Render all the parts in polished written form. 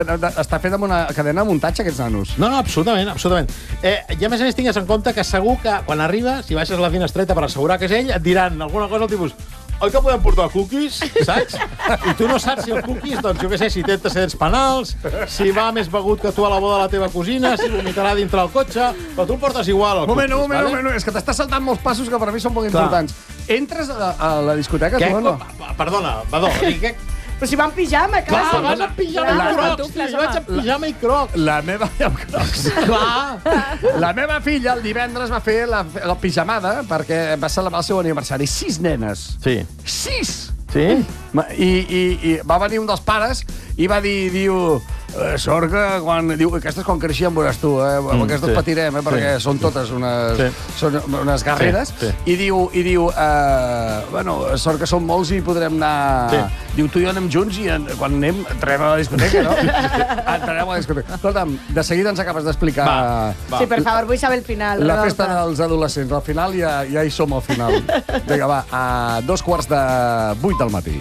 Està fet amb una cadena de muntatge, aquests nanos. No, absolutament. I a més tingues en compte que segur que quan arriba, si baixes la finestreta per assegurar que és ell, et diran alguna cosa al tipus: oi que podem portar cookies? Saps? I tu no saps si el cookies, doncs jo què sé, si té antecedents penals, si va més begut que tu a la boda de la teva cosina, si vomitarà dintre el cotxe, però tu el portes igual, el cookies. Moment, és que t'estàs saltant molts passos que per mi són molt importants. Entres a la discoteca, tu o no? Perdona, Badó, què? Però si va en pijama, clar. Clar, vas en pijama i crocs. Jo vaig en pijama i crocs. La meva... La meva filla el divendres va fer la pijamada perquè va celebrar el seu aniversari. 6 nenes. Sí. 6! Sí? I va venir un dels pares i va dir, sort que quan... Diu, aquestes quan creixien veuràs tu, aquestes patirem, perquè són totes unes guerreres. I diu, bueno, sort que són molts i podrem anar... Diu, tu i jo anem junts i quan anem entrem a la discoteca, no? Entrarem a la discoteca. Escolta'm, de seguida ens acabes d'explicar... Sí, per favor, vull saber el final. La festa dels adolescents. Al final ja hi som al final. Vinga, va, a 7:45 del matí.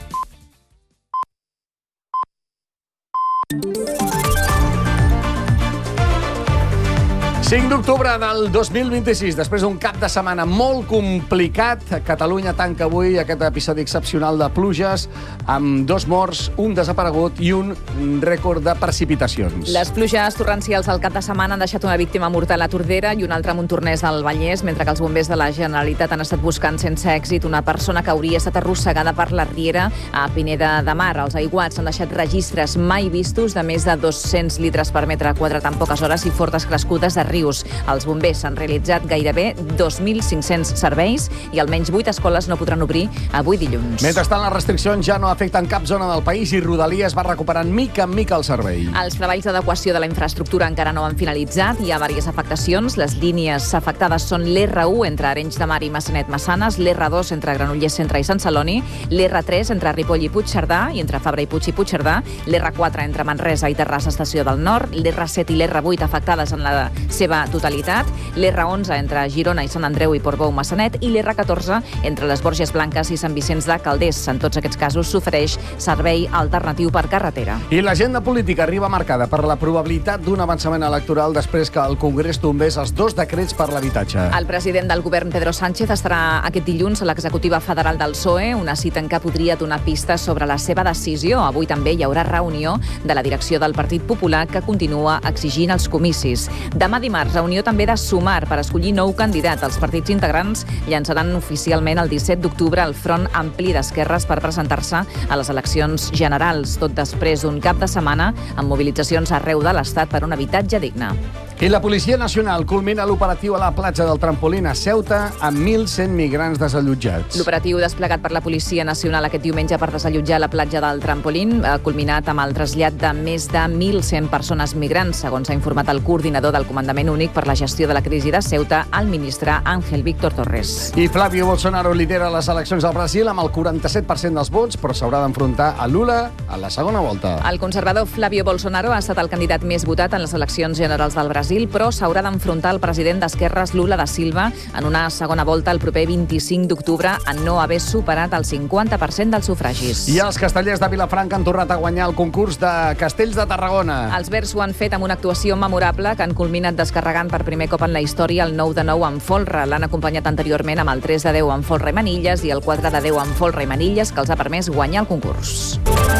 5 d'octubre del 2026, després d'un cap de setmana molt complicat, Catalunya tanca avui aquest episodi excepcional de pluges amb 2 morts, un desaparegut i un rècord de precipitacions. Les pluges torrencials del cap de setmana han deixat una víctima mortal a Tordera i una altra a Montornès al Vallès, mentre que els bombers de la Generalitat han estat buscant sense èxit una persona que hauria estat arrossegada per la riera a Pineda de Mar. Els aiguats han deixat registres mai vistos de més de 200 litres per metre quadrat en poques hores i fortes crescudes de rius. Els bombers han realitzat gairebé 2.500 serveis i almenys 8 escoles no podran obrir avui dilluns. Mentrestant, les restriccions ja no afecten cap zona del país i Rodalies va recuperant mica en mica el servei. Els treballs d'adequació de la infraestructura encara no han finalitzat. Hi ha diverses afectacions. Les línies afectades són l'R1 entre Arenys de Mar i Massanet-Massanes, l'R2 entre Granollers Centre i Sant Celoni, l'R3 entre Ripoll i Puigcerdà i entre Fabra i Puig i Puigcerdà, l'R4 entre Manresa i Terrassa Estació del Nord, l'R7 i l'R8 afectades en la seva totalitat, l'R11 entre Girona i Sant Andreu i Portbou Massanet i l'R14 entre les Borges Blanques i Sant Vicenç de Calders. En tots aquests casos s'ofereix servei alternatiu per carretera. I l'agenda política arriba marcada per la probabilitat d'un avançament electoral després que el Congrés tombés els 2 decrets per l'habitatge. El president del govern, Pedro Sánchez, estarà aquest dilluns a l'executiva federal del PSOE, una cita en què podria donar pistes sobre la seva decisió. Avui també hi haurà reunió de la direcció del Partit Popular que continua exigint els comicis. Demà dimarts, reunió també de Sumar per escollir nou candidat. Els partits integrants llançaran oficialment el 17 d'octubre el Front Ampli d'Esquerres per presentar-se a les eleccions generals, tot després d'un cap de setmana amb mobilitzacions arreu de l'Estat per un habitatge digne. I la Policia Nacional culmina l'operatiu a la platja del Trampolín a Ceuta amb 1.100 migrants desallotjats. L'operatiu desplegat per la Policia Nacional aquest diumenge per desallotjar la platja del Trampolín ha culminat amb el trasllat de més de 1.100 persones migrants, segons ha informat el coordinador del Comandament Únic per la Gestió de la Crisi de Ceuta, el ministre Ángel Víctor Torres. I Flavio Bolsonaro lidera les eleccions al Brasil amb el 47% dels vots, però s'haurà d'enfrontar a Lula a la segona volta. El conservador Flavio Bolsonaro ha estat el candidat més votat en les eleccions generals del Brasil, però s'haurà d'enfrontar el president d'Esquerres, Lula da Silva, en una segona volta el proper 25 d'octubre en no haver superat el 50% dels sufragis. I els castellers de Vilafranca han tornat a guanyar el concurs de Castells de Tarragona. Els verds ho han fet amb una actuació memorable que han culminat descarregant per primer cop en la història el 9 de 9 amb folre. L'han acompanyat anteriorment amb el 3 de 10 amb folre i manilles i el 4 de 10 amb folre i manilles, que els ha permès guanyar el concurs.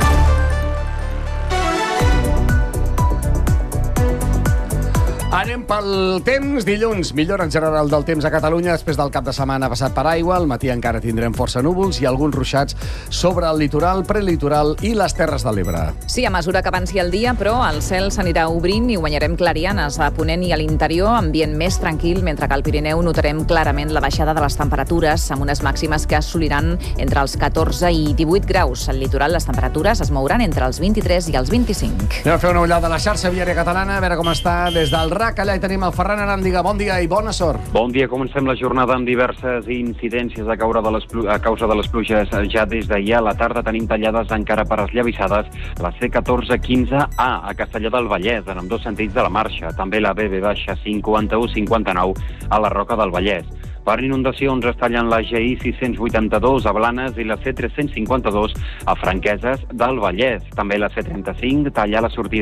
Anem pel temps. Dilluns, millora en general del temps a Catalunya després del cap de setmana passat per aigua. Al matí encara tindrem força núvols i alguns ruixats sobre el litoral, prelitoral i les Terres de l'Ebre. Sí, a mesura que avanci el dia, però el cel s'anirà obrint i guanyarem clarianes a Ponent i a l'interior, ambient més tranquil, mentre que al Pirineu notarem clarament la baixada de les temperatures, amb unes màximes que assoliran entre els 14 i 18 graus. Al litoral les temperatures es mouran entre els 23 i els 25. Anem a fer una ullada a la xarxa viària catalana, a veure com està des del RAC. Allà hi tenim el Ferran Aràndiga. Bon dia i bona sort. Bon dia. Comencem la jornada amb diverses incidències a causa de les pluges. Ja des d'ahir a la tarda tenim tallades encara per esllavissades la C14-15A a Castellar del Vallès, en ambdós sentits de la marxa. També la BB-51-59 a la Roca del Vallès. Per inundacions es tallen la GI 682 a Blanes i la C352 a Franqueses del Vallès. També la C35 talla la sortida